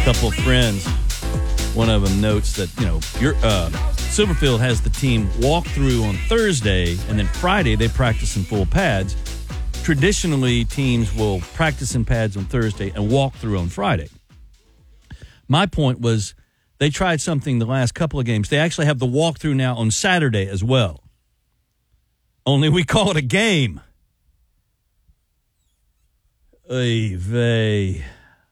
couple of friends. One of them notes that, Silverfield has the team walk through on Thursday, and then Friday they practice in full pads. Traditionally, teams will practice in pads on Thursday and walk through on Friday. My point was they tried something the last couple of games. They actually have the walkthrough now on Saturday as well. Only we call it a game. Oy vey.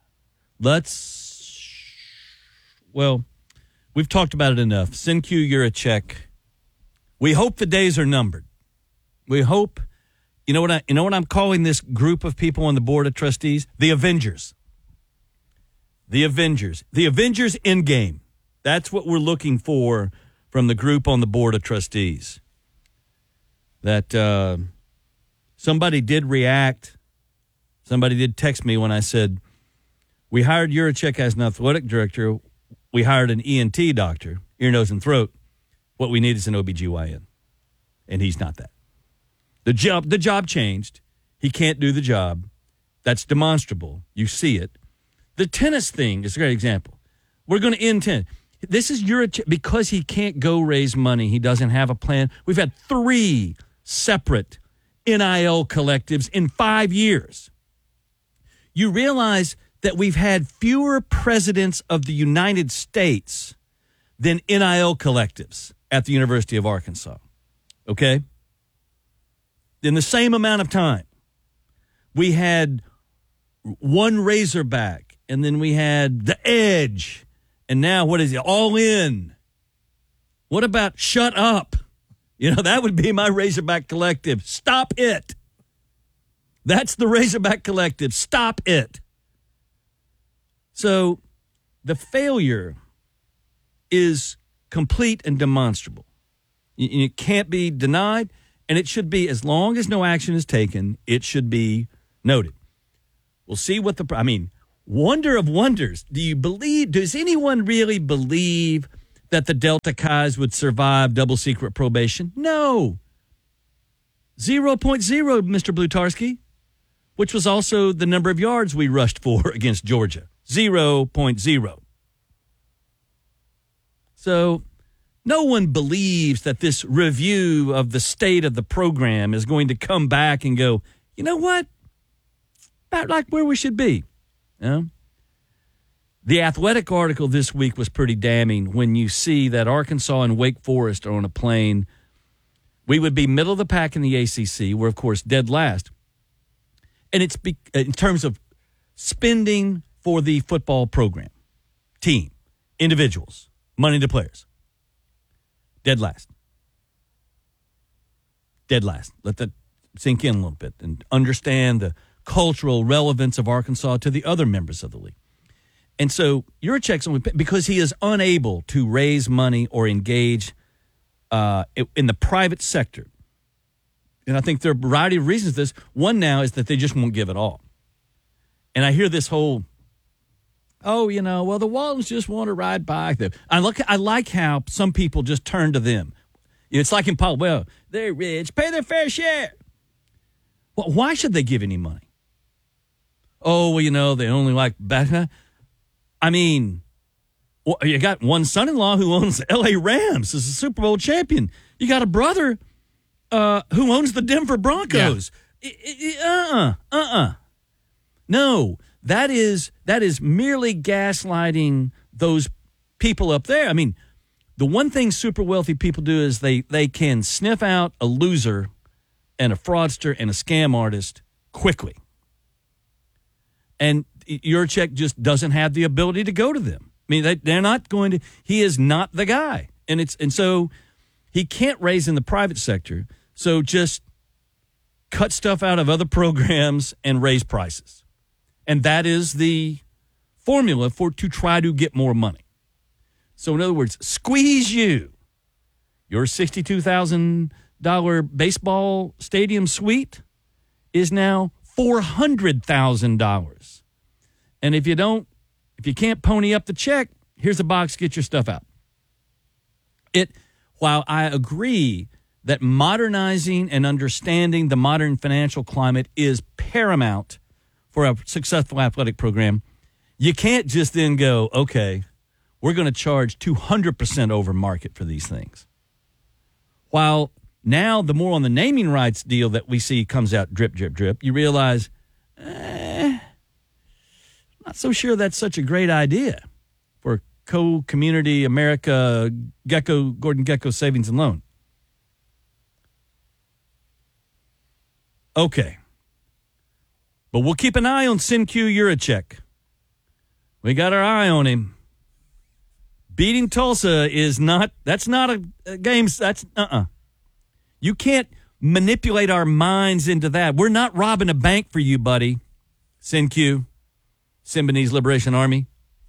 We've talked about it enough. Send Q Juracek. We hope the days are numbered. We hope, you know what I'm calling this group of people on the board of trustees? The Avengers. The Avengers. The Avengers Endgame. That's what we're looking for from the group on the board of trustees. That somebody did react. Somebody did text me when I said, we hired Juracek as an athletic director. We hired an ENT doctor, ear, nose, and throat. What we need is an OBGYN. And he's not that. The job changed. He can't do the job. That's demonstrable. You see it. The tennis thing is a great example. We're going to end tennis. This is Juracek. Because he can't go raise money, he doesn't have a plan. We've had 3 separate NIL collectives in 5 years. You realize that we've had fewer presidents of the United States than NIL collectives at the University of Arkansas. Okay? In the same amount of time, we had one Razorback, and then we had the Edge, and now what is it? All In. What about Shut Up? That would be my Razorback collective. Stop it. That's the Razorback collective. Stop it. So the failure is complete and demonstrable. It can't be denied, and it should be, as long as no action is taken, it should be noted. We'll see what wonder of wonders. Does anyone really believe that the Delta Chi's would survive double secret probation? No. 0.0, Mr. Blutarski, which was also the number of yards we rushed for against Georgia. 0.0. So no one believes that this review of the state of the program is going to come back and go, you know what? About like where we should be. The Athletic article this week was pretty damning when you see that Arkansas and Wake Forest are on a plane. We would be middle of the pack in the ACC. We're, of course, dead last. And it's in terms of spending for the football program, team, individuals, money to players. Dead last. Dead last. Let that sink in a little bit and understand the cultural relevance of Arkansas to the other members of the league. And so Juracek's because he is unable to raise money or engage in the private sector. And I think there are a variety of reasons for this. One now is that they just won't give it all. And I hear this whole, the Waltons just want to ride by. I like how some people just turn to them. It's like in politics, they're rich, pay their fair share. Well, why should they give any money? They only like back. You got one son-in-law who owns the L.A. Rams, is a Super Bowl champion. You got a brother who owns the Denver Broncos. Yeah. No, that is merely gaslighting those people up there. The one thing super wealthy people do is they can sniff out a loser and a fraudster and a scam artist quickly. And Juracek just doesn't have the ability to go to them. They're not going to. He is not the guy, and so he can't raise in the private sector. So just cut stuff out of other programs and raise prices, and that is the formula to try to get more money. So in other words, squeeze you. Your $62,000 baseball stadium suite is now $400,000. And if you can't pony up the check, here's a box, get your stuff out. While I agree that modernizing and understanding the modern financial climate is paramount for a successful athletic program, You can't just then go, okay, we're going to charge 200% over market for these things. While now the more on the naming rights deal that we see comes out drip, drip, drip, you realize, not so sure that's such a great idea for Community America Gordon Gekko Savings and Loan. Okay. But we'll keep an eye on Sin-Q Yurachek. We got our eye on him. Beating Tulsa that's not a game. You can't manipulate our minds into that. We're not robbing a bank for you, buddy. Sin-Q, Symbionese Liberation Army.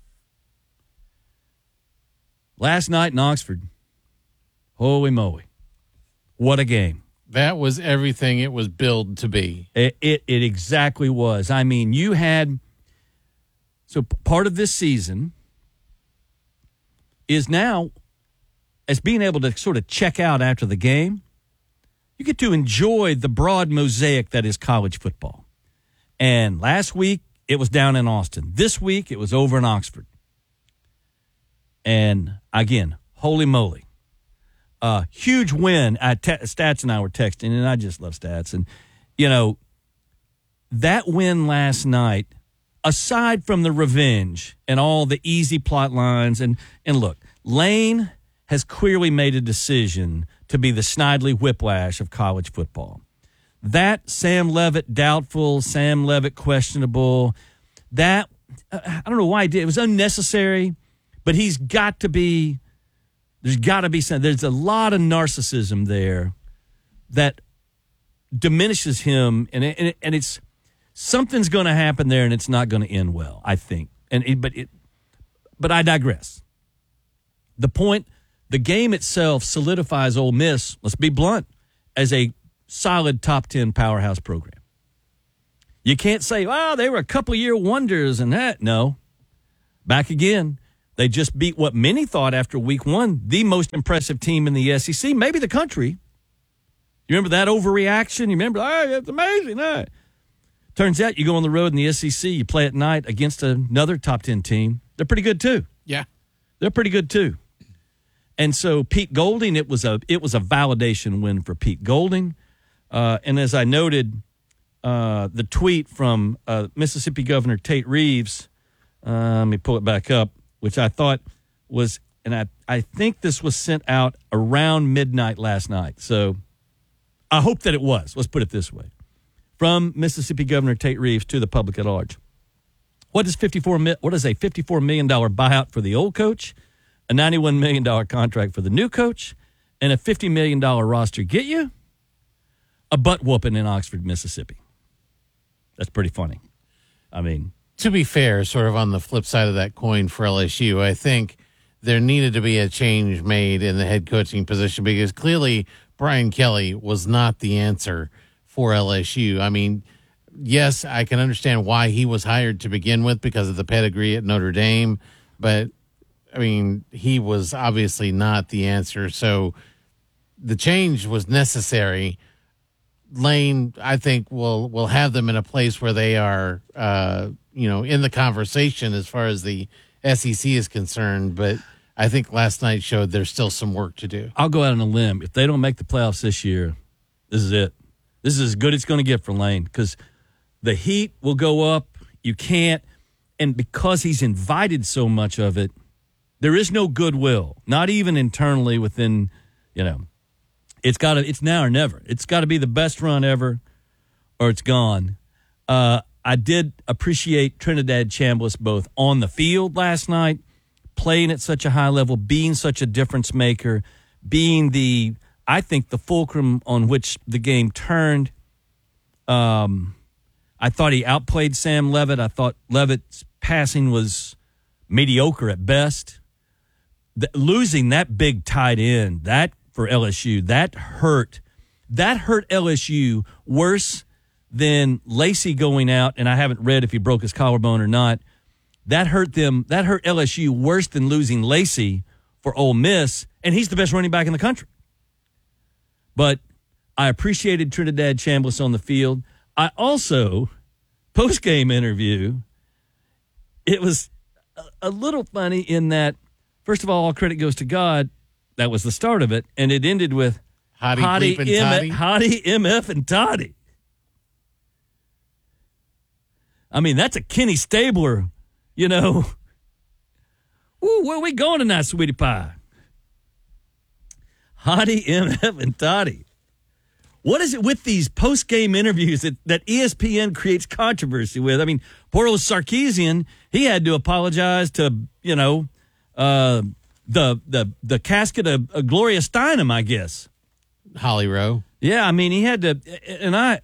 Last night in Oxford, holy moly, what a game. That was everything it was billed to be. It exactly was. I mean, you had... So part of this season is now, as being able to sort of check out after the game, you get to enjoy the broad mosaic that is college football. And last week, it was down in Austin. This week, it was over in Oxford. And again, holy moly. Huge win. Stats and I were texting, and I just love Stats. And, that win last night, aside from the revenge and all the easy plot lines, and look, Lane has clearly made a decision to be the Snidely Whiplash of college football. That Sam Leavitt doubtful, Sam Leavitt questionable, that, I don't know why he did. It was unnecessary, but there's got to be something. There's a lot of narcissism there that diminishes him, and it's something's going to happen there, and it's not going to end well, I think. But I digress. The point, the game itself solidifies Ole Miss, let's be blunt, as a solid top 10 powerhouse program. You can't say, they were a couple-year wonders and that. No. Back again. They just beat what many thought after week one, the most impressive team in the SEC, maybe the country. You remember that overreaction? You remember, it's amazing. Turns out you go on the road in the SEC, you play at night against another top 10 team. They're pretty good too. Yeah. They're pretty good too. And so Pete Golding, it was a validation win for Pete Golding. And as I noted, the tweet from Mississippi Governor Tate Reeves, let me pull it back up, which I thought was, and I think this was sent out around midnight last night. So I hope that it was. Let's put it this way. From Mississippi Governor Tate Reeves to the public at large. What is a $54 million buyout for the old coach, a $91 million contract for the new coach, and a $50 million roster get you? A butt whooping in Oxford, Mississippi. That's pretty funny. I mean, to be fair, sort of on the flip side of that coin for LSU, I think there needed to be a change made in the head coaching position because clearly Brian Kelly was not the answer for LSU. I mean, yes, I can understand why he was hired to begin with because of the pedigree at Notre Dame, but I mean, he was obviously not the answer. So the change was necessary. Lane, I think, will have them in a place where they are, in the conversation as far as the SEC is concerned. But I think last night showed there's still some work to do. I'll go out on a limb. If they don't make the playoffs this year, this is it. This is as good as it's going to get for Lane because the heat will go up. You can't. And because he's invited so much of it, there is no goodwill, not even internally within, it's now or never. It's got to be the best run ever or it's gone. I did appreciate Trinidad Chambliss both on the field last night, playing at such a high level, being such a difference maker, being the fulcrum on which the game turned. I thought he outplayed Sam Leavitt. I thought Leavitt's passing was mediocre at best. Losing that big tight end, that for LSU, that hurt LSU worse than Lacey going out, and I haven't read if he broke his collarbone or not. That hurt LSU worse than losing Lacey for Ole Miss, and he's the best running back in the country. But I appreciated Trinidad Chambliss on the field. I also, post-game interview, it was a little funny in that, first of all credit goes to God. That was the start of it. And it ended with Hottie, Hottie, MF, and Toddy. I mean, that's a Kenny Stabler, you know. Ooh, where are we going tonight, sweetie pie? Hottie, MF, and Toddy. What is it with these post-game interviews that ESPN creates controversy with? I mean, poor old Sarkisian, he had to apologize to, you know, the casket of Gloria Steinem, I guess. Holly Rowe. Yeah, I mean, he had to, and I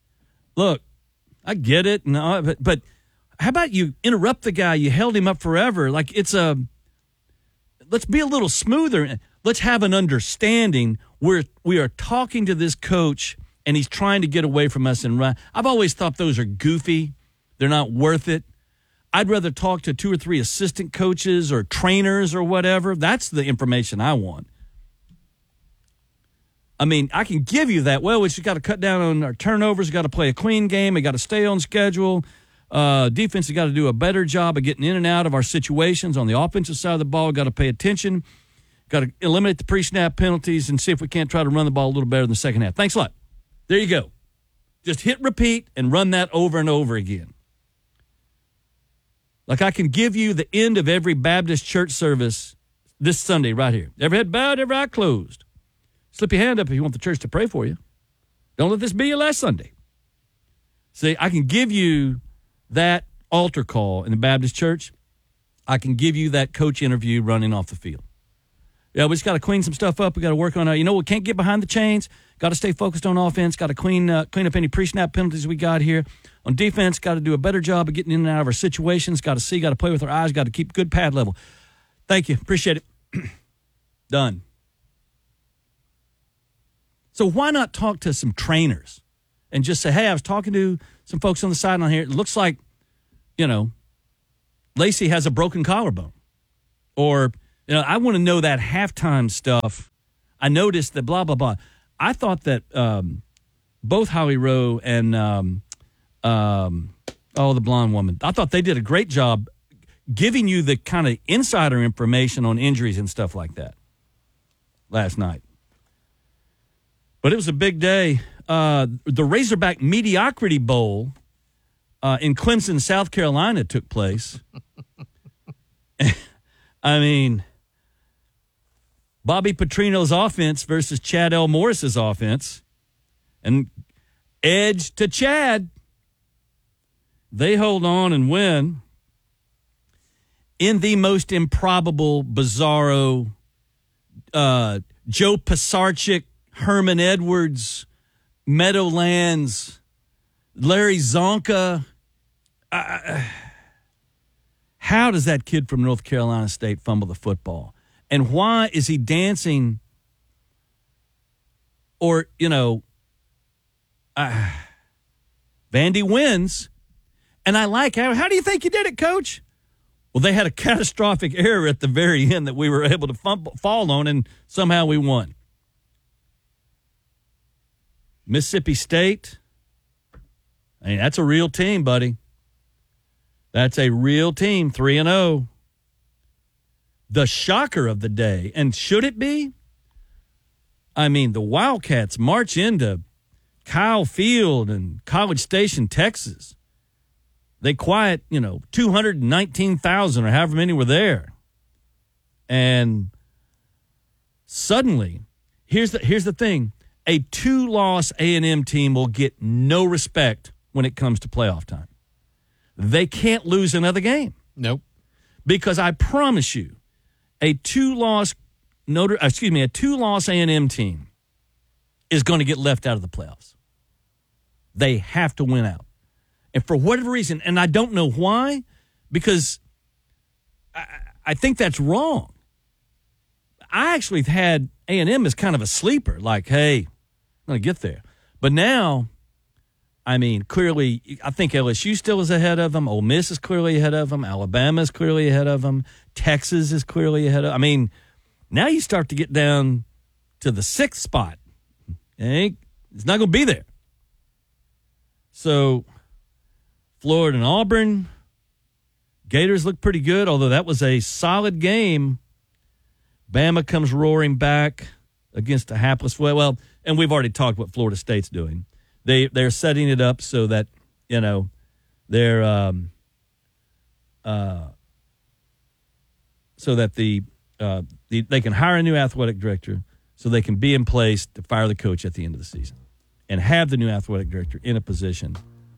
get it, but how about you interrupt the guy? You held him up forever. Like, let's be a little smoother. Let's have an understanding where we are talking to this coach and he's trying to get away from us and run. I've always thought those are goofy. They're not worth it. I'd rather talk to 2 or 3 assistant coaches or trainers or whatever. That's the information I want. I mean, I can give you that. Well, we just got to cut down on our turnovers. Got to play a clean game. We got to stay on schedule. Defense has got to do a better job of getting in and out of our situations. On the offensive side of the ball, got to pay attention. Got to eliminate the pre-snap penalties and see if we can't try to run the ball a little better in the second half. Thanks a lot. There you go. Just hit repeat and run that over and over again. Like I can give you the end of every Baptist church service this Sunday right here. Every head bowed, every eye closed. Slip your hand up if you want the church to pray for you. Don't let this be your last Sunday. See, I can give you that altar call in the Baptist church. I can give you that coach interview running off the field. Yeah, we just got to clean some stuff up. We got to work on we can't get behind the chains. Got to stay focused on offense. Got to clean up any pre-snap penalties we got here. On defense, got to do a better job of getting in and out of our situations. Got to see, got to play with our eyes. Got to keep good pad level. Thank you. Appreciate it. Done. So why not talk to some trainers and just say, hey, I was talking to some folks on the sideline here. It looks like, Lacey has a broken collarbone. Or, I want to know that halftime stuff. I noticed that blah, blah, blah. I thought that both Holly Rowe and, the blonde woman, I thought they did a great job giving you the kind of insider information on injuries and stuff like that last night. But it was a big day. The Razorback Mediocrity Bowl in Clemson, South Carolina took place. I mean, Bobby Petrino's offense versus Chad L. Morris's offense. And edge to Chad. They hold on and win in the most improbable, bizarro, Joe Pisarcik, Herman Edwards, Meadowlands, Larry Zonka. How does that kid from North Carolina State fumble the football? And why is he dancing? Or, Vandy wins. And I like how do you think you did it, Coach? Well, they had a catastrophic error at the very end that we were able to fall on, and somehow we won. Mississippi State, that's a real team, buddy. That's a real team, 3-0. The shocker of the day, and should it be? The Wildcats march into Kyle Field and College Station, Texas. They quiet, 219,000 or however many were there. And suddenly, here's the thing. A 2-loss A&M team will get no respect when it comes to playoff time. They can't lose another game. Nope. Because I promise you, a 2-loss A&M team is going to get left out of the playoffs. They have to win out. And for whatever reason, and I don't know why, because I think that's wrong. I actually had A&M as kind of a sleeper, like, hey, I'm going to get there. But now, clearly, I think LSU still is ahead of them. Ole Miss is clearly ahead of them. Alabama is clearly ahead of them. Texas is clearly ahead of them. Now you start to get down to the 6th spot. It's not going to be there. So, Florida and Auburn, Gators look pretty good, although that was a solid game. Bama comes roaring back against a hapless well, and we've already talked what Florida State's doing. They're setting it up so that, they're so that they can hire a new athletic director so they can be in place to fire the coach at the end of the season and have the new athletic director in a position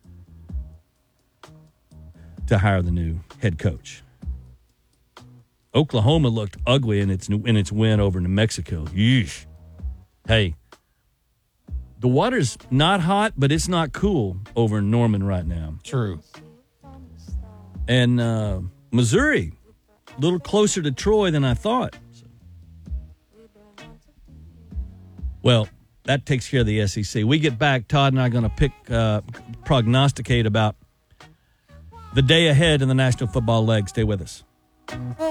to hire the new head coach. Oklahoma looked ugly in its win over New Mexico. Yeesh. Hey, the water's not hot, but it's not cool over in Norman right now. True. And Missouri, a little closer to Troy than I thought. Well, that takes care of the SEC. We get back, Todd and I are going to prognosticate about the day ahead in the National Football League. Stay with us.